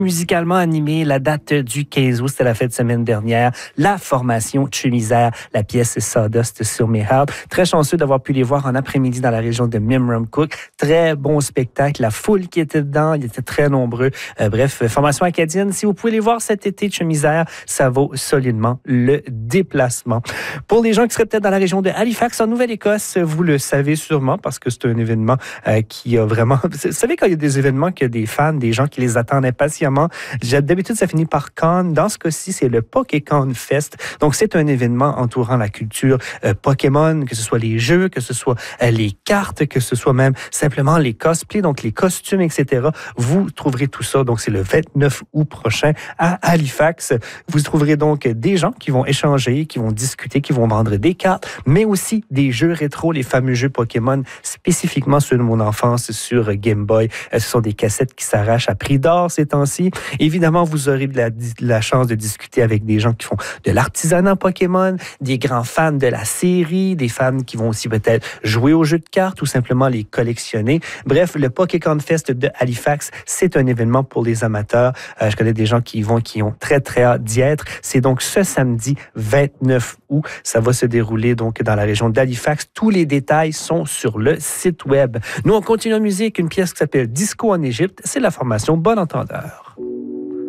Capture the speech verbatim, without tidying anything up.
Musicalement animé, la date du quinze août, c'était la fête de semaine dernière. La formation Chemisère, la pièce Sawdust sur mes Heart. Très chanceux d'avoir pu les voir en après-midi dans la région de Memramcook. Très bon spectacle. La foule qui était dedans, ils étaient très nombreux. Euh, bref, formation acadienne. Si vous pouvez les voir cet été, Chemisère, ça vaut solidement le déplacement. Pour les gens qui seraient peut-être dans la région de Halifax, en Nouvelle-Écosse, vous le savez sûrement parce que c'est un événement euh, qui a vraiment... Vous savez, quand il y a des événements, qu'il y a des fans, des gens qui les attendent impatiemment. D'habitude, ça finit par Con. Dans ce cas-ci, c'est le Pokécon Fest. Donc, c'est un événement entourant la culture euh, Pokémon, que ce soit les jeux, que ce soit euh, les cartes, que ce soit même simplement les cosplays, donc les costumes, et cetera. Vous trouverez tout ça. Donc, c'est le vingt-neuf août prochain à Halifax. Vous trouverez donc des gens qui vont échanger, qui vont discuter, qui vont vendre des cartes, mais aussi des jeux rétro, les fameux jeux Pokémon, spécifiquement ceux de mon enfance sur Game Boy. Euh, ce sont des cassettes qui s'arrachent à prix d'or ces temps-ci. Évidemment, vous aurez de la, de la chance de discuter avec des gens qui font de l'artisanat Pokémon, des grands fans de la série, des fans qui vont aussi peut-être jouer aux jeux de cartes ou simplement les collectionner. Bref, le Pokécon Fest de Halifax, c'est un événement pour les amateurs. Euh, je connais des gens qui y vont, qui ont très, très hâte d'y être. C'est donc ce samedi vingt-neuf août. Ça va se dérouler donc dans la région d'Halifax. Tous les détails sont sur le site web. Nous, on continue en musique, une pièce qui s'appelle Disco en Égypte. C'est la formation Bon Entendeur.